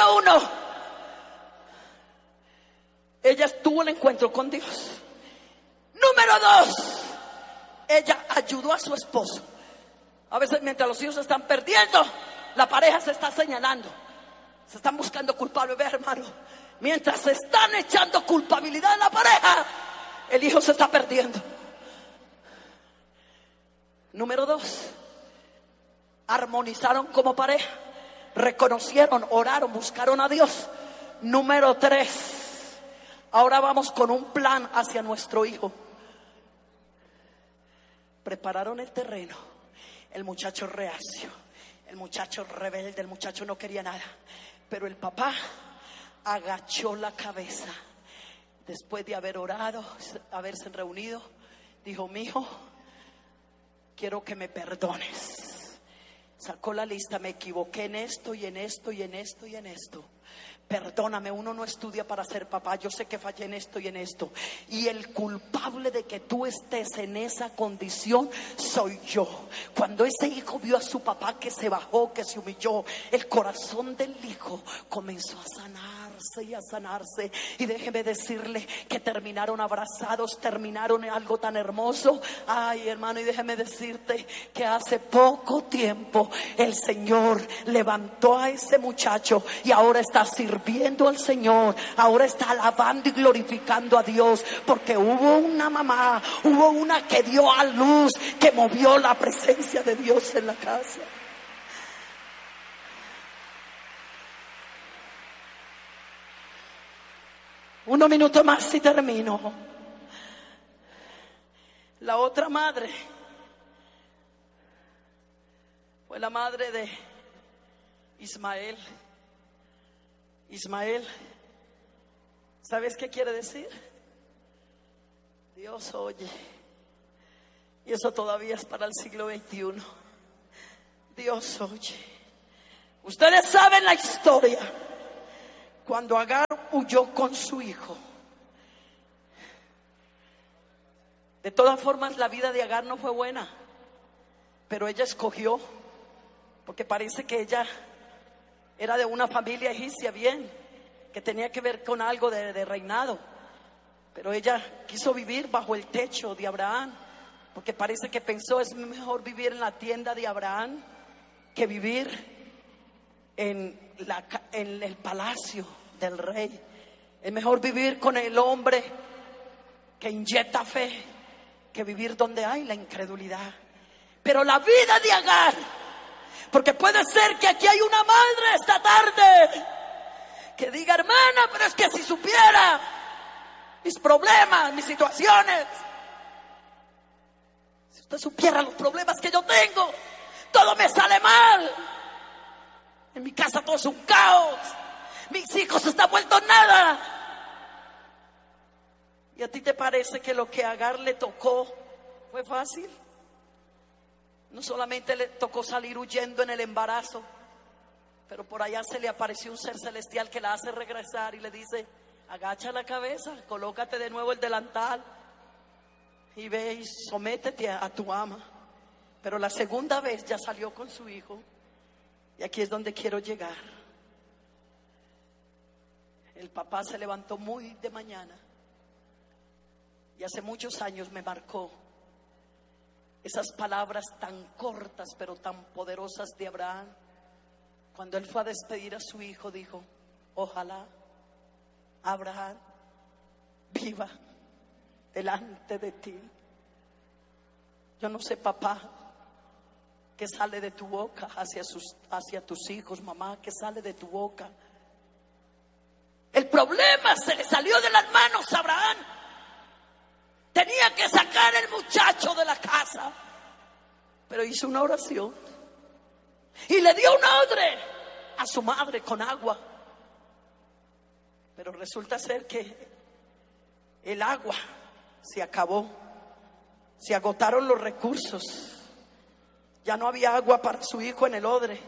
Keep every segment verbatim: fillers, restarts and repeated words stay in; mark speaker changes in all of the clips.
Speaker 1: Número uno, ella tuvo el encuentro con Dios. Número dos, ella ayudó a su esposo. A veces mientras los hijos se están perdiendo, la pareja se está señalando, se están buscando culpables. Ve, hermano, mientras se están echando culpabilidad en la pareja, el hijo se está perdiendo. Número dos, armonizaron como pareja, reconocieron, oraron, buscaron a Dios. Número tres, ahora vamos con un plan hacia nuestro hijo. Prepararon el terreno. El muchacho reacio, el muchacho rebelde, el muchacho no quería nada. Pero el papá agachó la cabeza. Después de haber orado, haberse reunido, dijo: mi hijo, quiero que me perdones. Sacó la lista: me equivoqué en esto y en esto y en esto y en esto. Perdóname, uno no estudia para ser papá. Yo sé que fallé en esto y en esto. Y el culpable de que tú estés en esa condición soy yo. Cuando ese hijo vio a su papá que se bajó, que se humilló, el corazón del hijo comenzó a sanarse y a sanarse. Y déjeme decirle que terminaron abrazados, terminaron en algo tan hermoso. Ay, hermano, y déjeme decirte que hace poco tiempo el Señor levantó a ese muchacho y ahora está sirviendo viendo al Señor, ahora está alabando y glorificando a Dios, porque hubo una mamá, hubo una que dio a luz, que movió la presencia de Dios en la casa. Unos minutos más y termino. La otra madre fue la madre de Ismael. Ismael, ¿sabes qué quiere decir? Dios oye. Y eso todavía es para el siglo veintiuno. Dios oye. Ustedes saben la historia. Cuando Agar huyó con su hijo. De todas formas, la vida de Agar no fue buena, pero ella escogió, porque parece que ella era de una familia egipcia bien, que tenía que ver con algo de, de reinado. Pero ella quiso vivir bajo el techo de Abraham, porque parece que pensó: es mejor vivir en la tienda de Abraham que vivir en, la, en el palacio del rey. Es mejor vivir con el hombre que inyecta fe que vivir donde hay la incredulidad. Pero la vida de Agar, porque puede ser que aquí hay una madre esta tarde que diga: hermana, pero es que si supiera mis problemas, mis situaciones, si usted supiera los problemas que yo tengo, todo me sale mal, en mi casa todo es un caos, mis hijos están vueltos nada. ¿Y a ti te parece que lo que a Agar le tocó fue fácil? No solamente le tocó salir huyendo en el embarazo, pero por allá se le apareció un ser celestial que la hace regresar y le dice: agacha la cabeza, colócate de nuevo el delantal y ve y sométete a, a tu ama. Pero la segunda vez ya salió con su hijo. Y aquí es donde quiero llegar. El papá se levantó muy de mañana y hace muchos años me marcó esas palabras tan cortas pero tan poderosas de Abraham. Cuando él fue a despedir a su hijo, dijo: ojalá Abraham viva delante de ti. Yo no sé, papá, qué sale de tu boca hacia, sus, hacia tus hijos. Mamá, qué sale de tu boca. El problema se le salió de las manos a Abraham. Tenía que sacar el muchacho de la casa, pero hizo una oración y le dio un odre a su madre con agua. Pero resulta ser que el agua se acabó, se agotaron los recursos, ya no había agua para su hijo en el odre.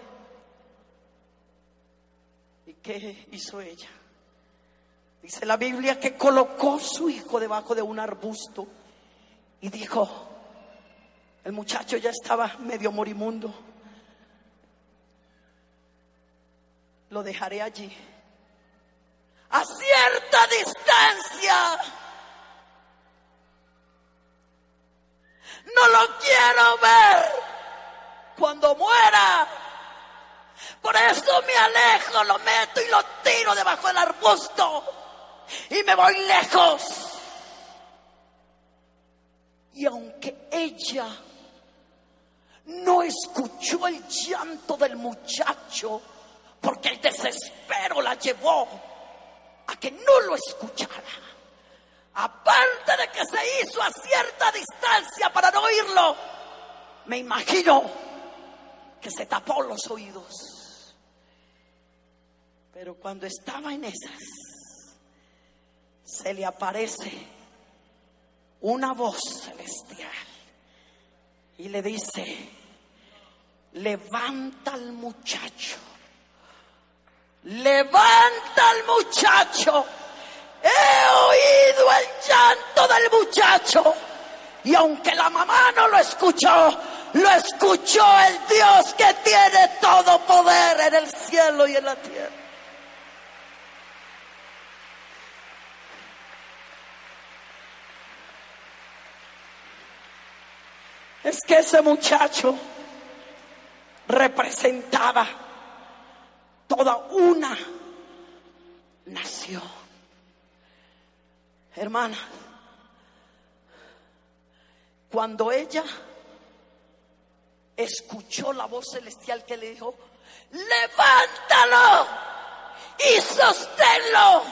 Speaker 1: ¿Y qué hizo ella? Dice la Biblia que colocó su hijo debajo de un arbusto y dijo, el muchacho ya estaba medio moribundo: lo dejaré allí, a cierta distancia. No lo quiero ver cuando muera. Por eso me alejo, lo meto y lo tiro debajo del arbusto y me voy lejos. Y aunque ella no escuchó el llanto del muchacho, porque el desespero la llevó a que no lo escuchara, aparte de que se hizo a cierta distancia para no oírlo, me imagino que se tapó los oídos. Pero cuando estaba en esas, se le aparece una voz celestial y le dice: levanta al muchacho, levanta al muchacho. He oído el llanto del muchacho, y aunque la mamá no lo escuchó, lo escuchó el Dios que tiene todo poder en el cielo y en la tierra. Es que ese muchacho representaba toda una nación. Hermana, cuando ella escuchó la voz celestial que le dijo: levántalo y sosténlo,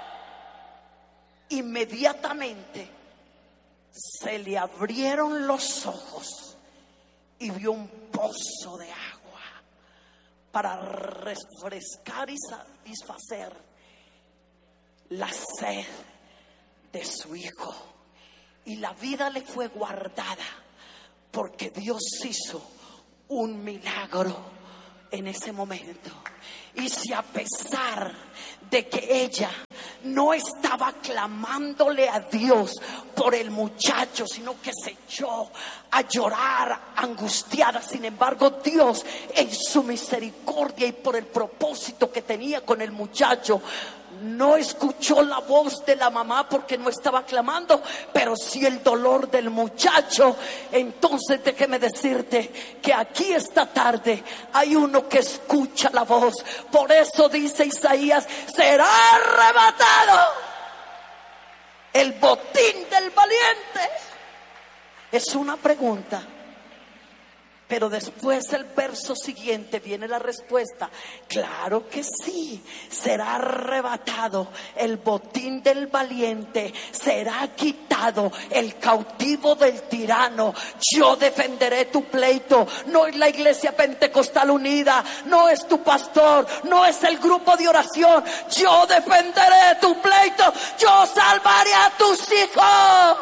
Speaker 1: inmediatamente se le abrieron los ojos y vio un pozo de agua para refrescar y satisfacer la sed de su hijo. Y la vida le fue guardada porque Dios hizo un milagro en ese momento. Y si a pesar de que ella no estaba clamándole a Dios por el muchacho, sino que se echó a llorar angustiada, sin embargo Dios, en su misericordia y por el propósito que tenía con el muchacho, no escuchó la voz de la mamá porque no estaba clamando, pero sí el dolor del muchacho. Entonces déjeme decirte que aquí esta tarde hay uno que escucha la voz. Por eso dice Isaías: será arrebatado el botín del valiente. Es una pregunta, pero después el verso siguiente viene la respuesta. Claro que sí, será arrebatado el botín del valiente, será quitado el cautivo del tirano. Yo defenderé tu pleito. No es la Iglesia Pentecostal Unida, no es tu pastor, no es el grupo de oración. Yo defenderé tu pleito, yo salvaré a tus hijos.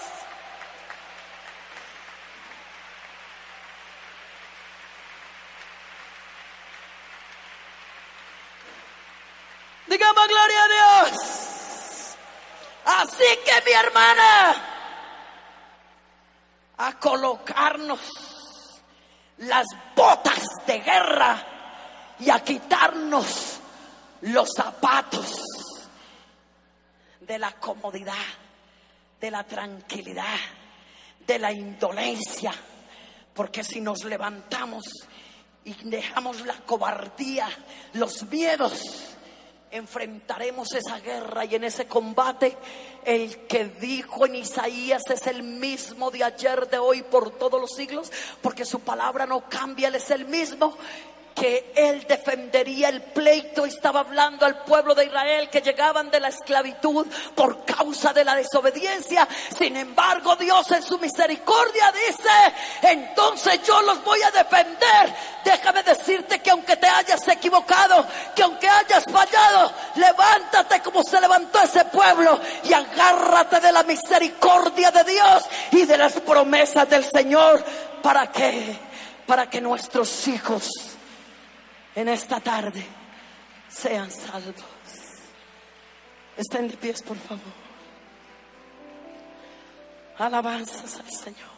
Speaker 1: Digamos gloria a Dios. Así que mi hermana, a colocarnos las botas de guerra y a quitarnos los zapatos de la comodidad, de la tranquilidad, de la indolencia, porque si nos levantamos y dejamos la cobardía, los miedos, enfrentaremos esa guerra. Y en ese combate, el que dijo en Isaías es el mismo de ayer, de hoy, por todos los siglos, porque su palabra no cambia. Él es el mismo, que él defendería el pleito. Estaba hablando al pueblo de Israel que llegaban de la esclavitud por causa de la desobediencia. Sin embargo, Dios en su misericordia dice: entonces yo los voy a defender. Déjame decirte que aunque te hayas equivocado, que aunque hayas fallado, levántate como se levantó ese pueblo y agárrate de la misericordia de Dios y de las promesas del Señor. ¿Para qué? Para que nuestros hijos en esta tarde sean salvos. Estén de pies, por favor. Alabanzas al Señor.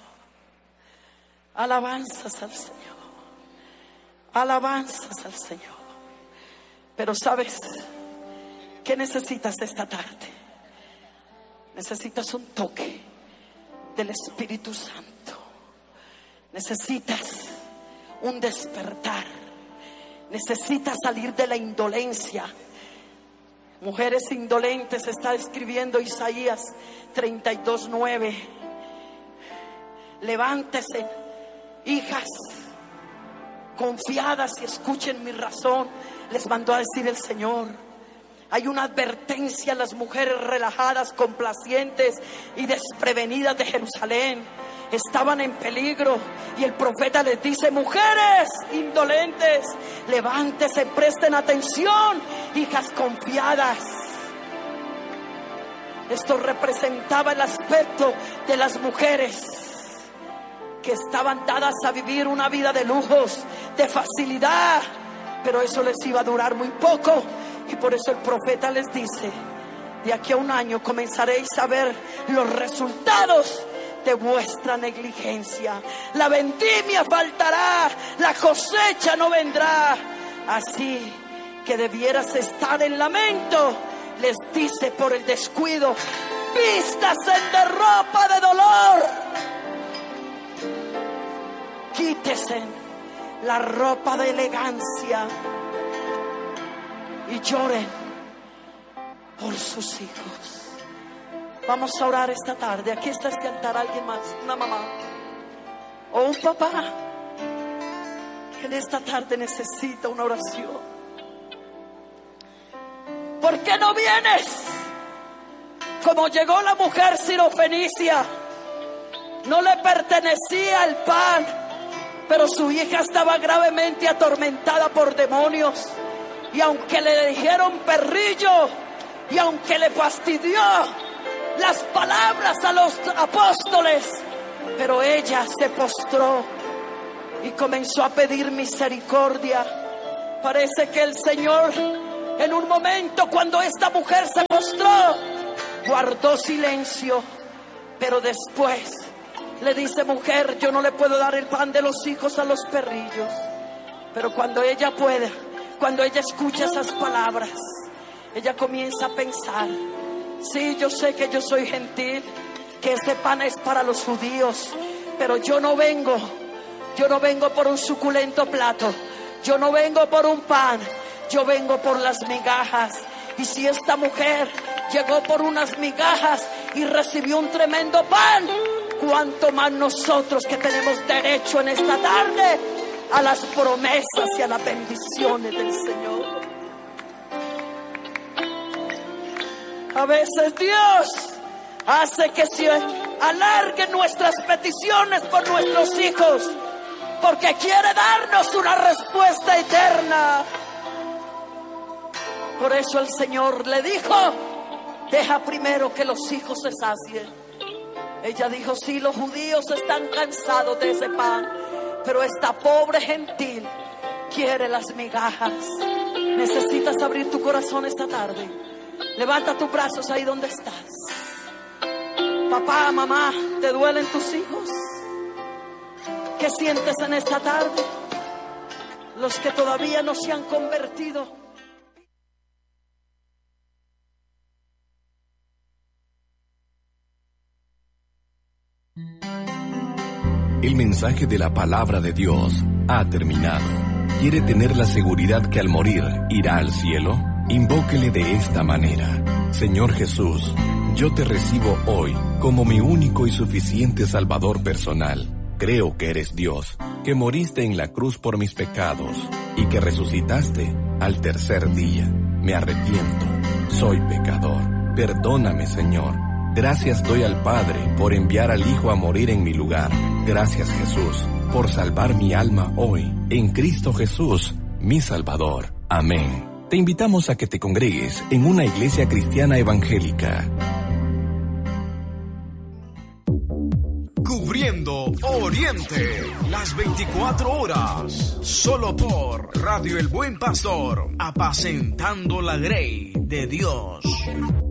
Speaker 1: Alabanzas al Señor. Alabanzas al Señor. Pero ¿sabes qué necesitas esta tarde? Necesitas un toque del Espíritu Santo. Necesitas un despertar. Necesitas salir de la indolencia. Mujeres indolentes, está escribiendo Isaías treinta y dos, nueve. Levántese, hijas confiadas, y escuchen mi razón, les mandó a decir el Señor. Hay una advertencia a las mujeres relajadas, complacientes y desprevenidas de Jerusalén. Estaban en peligro, y el profeta les dice: mujeres indolentes, levántese, presten atención, hijas confiadas. Esto representaba el aspecto de las mujeres que estaban dadas a vivir una vida de lujos, de facilidad, pero eso les iba a durar muy poco. Y por eso el profeta les dice: de aquí a un año comenzaréis a ver los resultados de vuestra negligencia. La vendimia faltará, la cosecha no vendrá. Así que debieras estar en lamento. Les dice: por el descuido, vístase de ropa de dolor. Quítese la ropa de elegancia y lloren por sus hijos. Vamos a orar esta tarde. Aquí está este altar. Alguien más, una mamá o un papá que en esta tarde necesita una oración. ¿Por qué no vienes? Como llegó la mujer sirofenicia, no le pertenecía el pan, pero su hija estaba gravemente atormentada por demonios. Y aunque le dijeron perrillo, y aunque le fastidió las palabras a los apóstoles, pero ella se postró y comenzó a pedir misericordia. Parece que el Señor, en un momento, cuando esta mujer se postró, guardó silencio, pero después le dice: mujer, yo no le puedo dar el pan de los hijos a los perrillos. Pero cuando ella puede, cuando ella escucha esas palabras, ella comienza a pensar: sí, yo sé que yo soy gentil, que este pan es para los judíos, pero yo no vengo, yo no vengo por un suculento plato, yo no vengo por un pan, yo vengo por las migajas. Y si esta mujer llegó por unas migajas y recibió un tremendo pan, cuánto más nosotros, que tenemos derecho en esta tarde a las promesas y a las bendiciones del Señor. A veces Dios hace que se alarguen nuestras peticiones por nuestros hijos, porque quiere darnos una respuesta eterna. Por eso el Señor le dijo: deja primero que los hijos se sacien. Ella dijo: sí, los judíos están cansados de ese pan, pero esta pobre gentil quiere las migajas. Necesitas abrir tu corazón esta tarde. Levanta tus brazos ahí donde estás. Papá, mamá, ¿te duelen tus hijos? ¿Qué sientes en esta tarde? Los que todavía no se han convertido.
Speaker 2: El mensaje de la palabra de Dios ha terminado. ¿Quiere tener la seguridad que al morir irá al cielo? Invóquele de esta manera: Señor Jesús, yo te recibo hoy como mi único y suficiente Salvador personal. Creo que eres Dios, que moriste en la cruz por mis pecados y que resucitaste al tercer día. Me arrepiento, soy pecador. Perdóname, Señor. Gracias doy al Padre por enviar al Hijo a morir en mi lugar. Gracias, Jesús, por salvar mi alma hoy, en Cristo Jesús, mi Salvador. Amén. Te invitamos a que te congregues en una iglesia cristiana evangélica.
Speaker 3: Cubriendo Oriente, las veinticuatro horas, solo por Radio El Buen Pastor, apacentando la grey de Dios.